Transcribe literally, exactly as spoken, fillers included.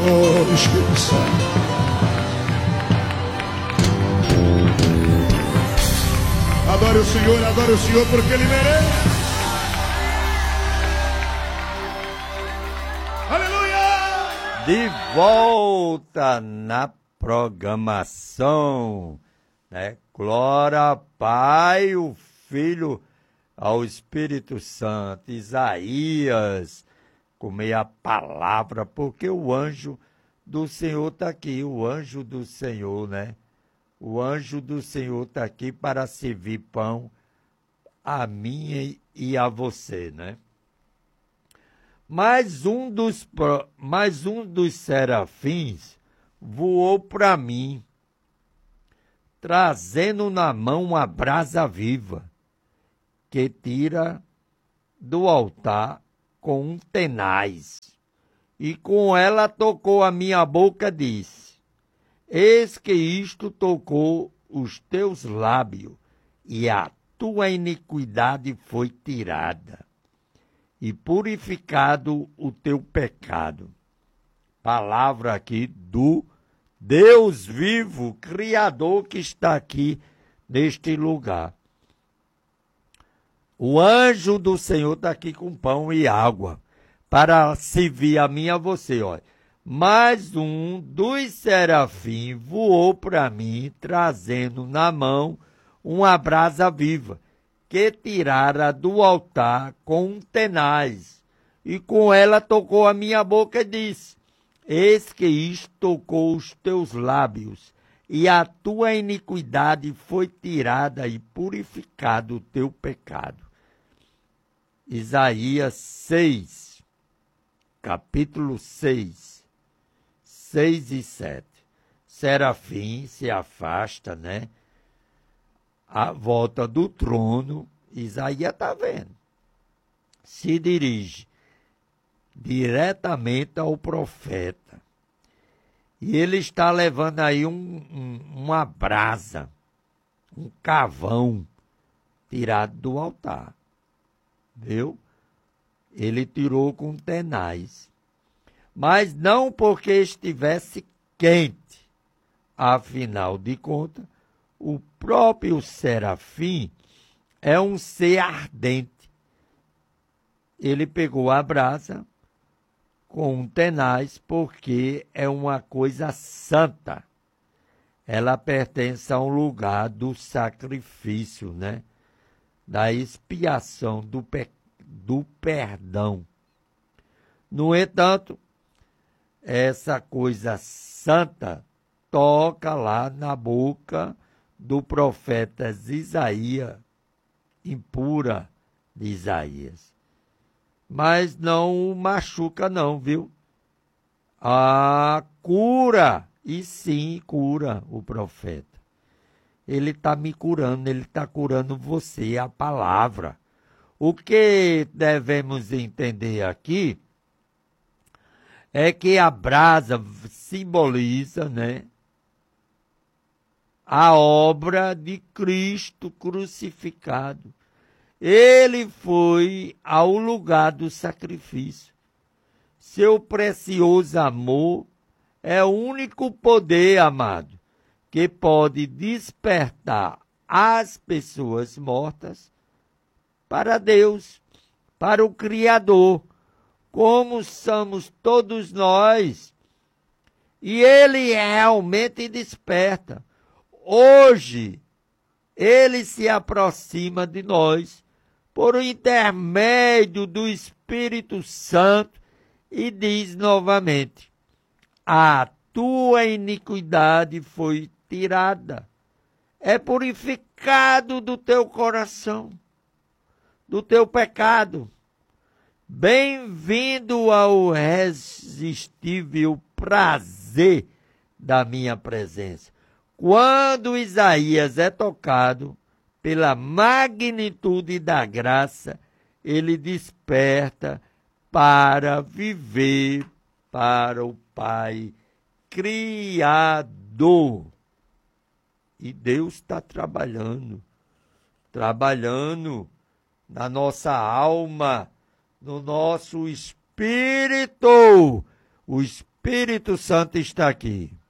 Oh, Espírito Santo. Adore o Senhor, adore o Senhor, porque Ele merece. Aleluia! De volta na programação, né? Glória ao Pai, o Filho, ao Espírito Santo. Isaías, comer a palavra, porque o anjo do Senhor está aqui, o anjo do Senhor, né? O anjo do Senhor está aqui para servir pão a mim e a você, né? Mais um dos, mais um dos serafins voou para mim, trazendo na mão uma brasa viva, que tira do altar com um tenaz. E com ela tocou a minha boca, disse: eis que isto tocou os teus lábios, e a tua iniquidade foi tirada, e purificado o teu pecado. Palavra aqui do Deus vivo, Criador, que está aqui neste lugar. O anjo do Senhor está aqui com pão e água, para servir a mim e a você, olha. Mais um dos serafins voou para mim, trazendo na mão uma brasa viva, que tirara do altar com um tenaz, e com ela tocou a minha boca e disse: eis que isto tocou os teus lábios, e a tua iniquidade foi tirada, e purificado o teu pecado. Isaías seis, capítulo seis, seis e sete. Serafim se afasta, né? A volta do trono, Isaías está vendo. Se dirige diretamente ao profeta. E ele está levando aí um, um, uma brasa, um cavão tirado do altar. Viu? Ele tirou com tenaz. Mas não porque estivesse quente. Afinal de contas, o próprio serafim é um ser ardente. Ele pegou a brasa com um tenaz porque é uma coisa santa. Ela pertence a um lugar do sacrifício, né? Da expiação, do, pe... do perdão. No entanto, essa coisa santa toca lá na boca do profeta Isaías, impura de Isaías. Mas não o machuca não, viu? A cura, e sim cura o profeta. Ele está me curando, ele está curando você, a palavra. O que devemos entender aqui é que a brasa simboliza, né, a obra de Cristo crucificado. Ele foi ao lugar do sacrifício. Seu precioso amor é o único poder, amado, que pode despertar as pessoas mortas para Deus, para o Criador, como somos todos nós. E Ele realmente desperta. Hoje, Ele se aproxima de nós por intermédio do Espírito Santo e diz novamente: a tua iniquidade foi tirada, é purificado do teu coração, do teu pecado. Bem-vindo ao irresistível prazer da minha presença. Quando Isaías é tocado pela magnitude da graça, ele desperta para viver para o Pai Criador. E Deus está trabalhando, trabalhando na nossa alma, no nosso espírito. O espírito Espírito Santo está aqui.